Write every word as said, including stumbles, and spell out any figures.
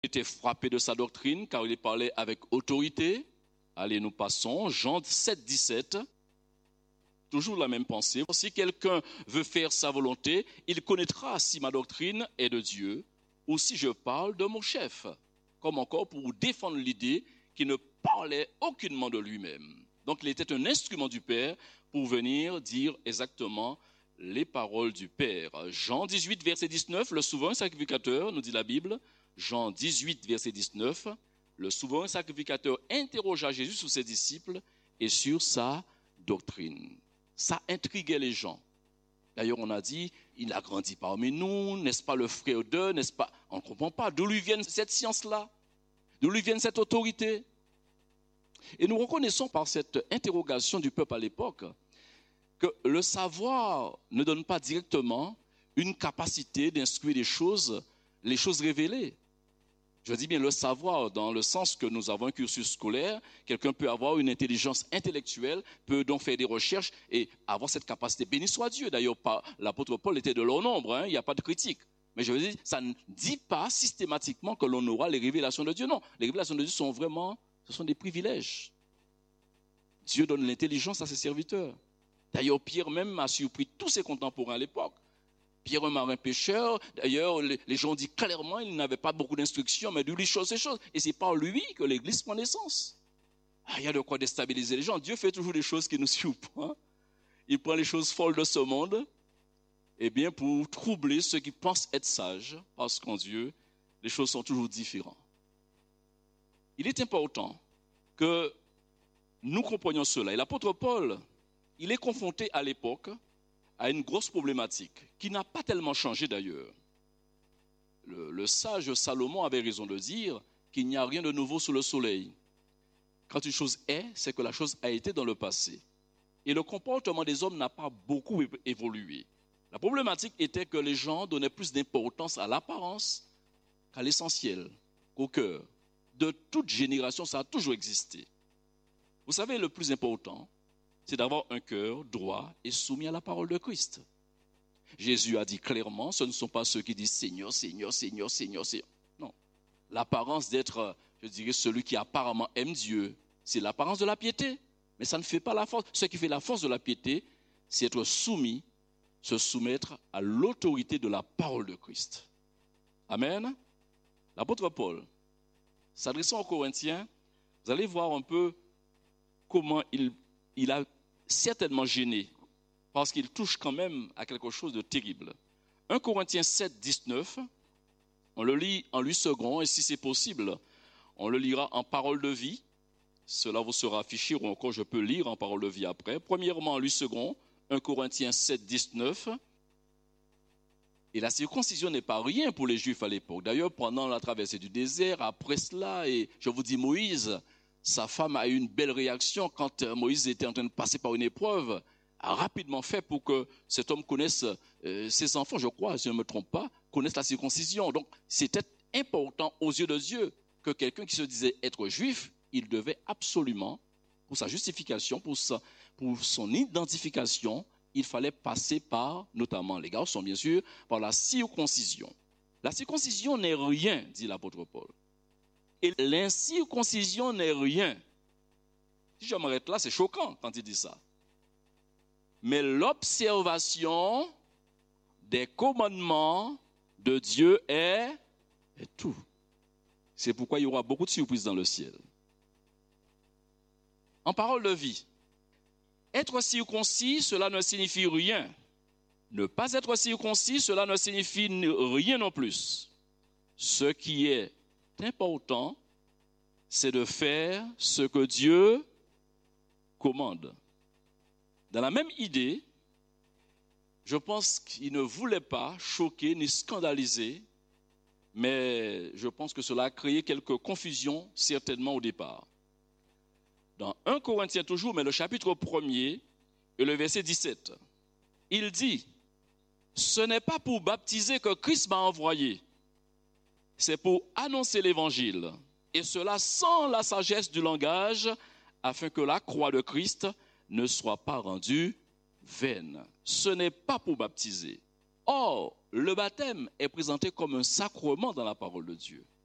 était frappé de sa doctrine car il parlait avec autorité. Allez, nous passons. Jean sept, dix-sept. Toujours la même pensée. Si quelqu'un veut faire sa volonté, il connaîtra si ma doctrine est de Dieu ou si je parle de mon chef. Comme encore pour défendre l'idée qu'il ne parlait aucunement de lui-même. Donc il était un instrument du Père pour venir dire exactement les paroles du Père. Jean dix-huit, verset dix-neuf, le souverain sacrificateur, nous dit la Bible. Jean dix-huit, verset dix-neuf, le souverain sacrificateur interrogea Jésus sur ses disciples et sur sa doctrine. Ça intriguait les gens. D'ailleurs, on a dit, il a grandi parmi nous, n'est-ce pas le frère d'eux, n'est-ce pas? On ne comprend pas d'où lui vient cette science-là, d'où lui vient cette autorité. Et nous reconnaissons par cette interrogation du peuple à l'époque que le savoir ne donne pas directement une capacité d'instruire les choses, les choses révélées. Je dis bien le savoir dans le sens que nous avons un cursus scolaire. Quelqu'un peut avoir une intelligence intellectuelle, peut donc faire des recherches et avoir cette capacité. Béni soit Dieu. D'ailleurs, l'apôtre Paul était de leur nombre, hein, il n'y a pas de critique. Mais je veux dire, ça ne dit pas systématiquement que l'on aura les révélations de Dieu. Non, les révélations de Dieu sont vraiment, ce sont des privilèges. Dieu donne l'intelligence à ses serviteurs. D'ailleurs, Pierre même a surpris tous ses contemporains à l'époque. Pierre, un marin pêcheur, d'ailleurs, les gens disent clairement qu'il n'avait pas beaucoup d'instructions, mais de lui, chose et chose. Et c'est par lui que l'Église prend naissance. Ah, il y a de quoi déstabiliser les gens. Dieu fait toujours des choses qui nous surprennent. Il prend les choses folles de ce monde, eh bien, pour troubler ceux qui pensent être sages, parce qu'en Dieu, les choses sont toujours différentes. Il est important que nous comprenions cela. Et l'apôtre Paul, il est confronté à l'époque à une grosse problématique qui n'a pas tellement changé d'ailleurs. Le, le sage Salomon avait raison de dire qu'il n'y a rien de nouveau sous le soleil. Quand une chose est, c'est que la chose a été dans le passé. Et le comportement des hommes n'a pas beaucoup évolué. La problématique était que les gens donnaient plus d'importance à l'apparence qu'à l'essentiel, qu'au cœur. De toute génération, ça a toujours existé. Vous savez, le plus important, c'est d'avoir un cœur droit et soumis à la parole de Christ. Jésus a dit clairement, ce ne sont pas ceux qui disent Seigneur, Seigneur, Seigneur, Seigneur, Seigneur. Non. L'apparence d'être, je dirais, celui qui apparemment aime Dieu, c'est l'apparence de la piété. Mais ça ne fait pas la force. Ce qui fait la force de la piété, c'est être soumis, se soumettre à l'autorité de la parole de Christ. Amen. L'apôtre Paul, s'adressant aux Corinthiens, vous allez voir un peu comment il, il a certainement gêné, parce qu'il touche quand même à quelque chose de terrible. un Corinthiens sept, dix-neuf, on le lit en lui second, et si c'est possible, on le lira en parole de vie. Cela vous sera affiché, ou encore je peux lire en parole de vie après. Premièrement, en lui second, un Corinthiens sept, dix-neuf. Et la circoncision n'est pas rien pour les Juifs à l'époque. D'ailleurs, pendant la traversée du désert, après cela, et je vous dis Moïse, sa femme a eu une belle réaction quand Moïse était en train de passer par une épreuve, a rapidement fait pour que cet homme connaisse, euh, ses enfants, je crois, si je ne me trompe pas, connaissent la circoncision. Donc, c'était important aux yeux de Dieu que quelqu'un qui se disait être juif, il devait absolument, pour sa justification, pour, sa, pour son identification, il fallait passer par, notamment les garçons bien sûr, par la circoncision. La circoncision n'est rien, dit l'apôtre Paul. Et l'incirconcision n'est rien. Si je m'arrête là, c'est choquant quand il dit ça. Mais l'observation des commandements de Dieu est, est tout. C'est pourquoi il y aura beaucoup de surprises dans le ciel. En parole de vie, être circoncis, cela ne signifie rien. Ne pas être circoncis, cela ne signifie rien non plus. Ce qui est important, c'est de faire ce que Dieu commande. Dans la même idée, je pense qu'il ne voulait pas choquer ni scandaliser, mais je pense que cela a créé quelques confusions certainement au départ. Dans un Corinthiens toujours, mais le chapitre premier et le verset dix-sept, il dit « Ce n'est pas pour baptiser que Christ m'a envoyé, c'est pour annoncer l'évangile, et cela sans la sagesse du langage, afin que la croix de Christ ne soit pas rendue vaine. Ce n'est pas pour baptiser. Or, le baptême est présenté comme un sacrement dans la parole de Dieu.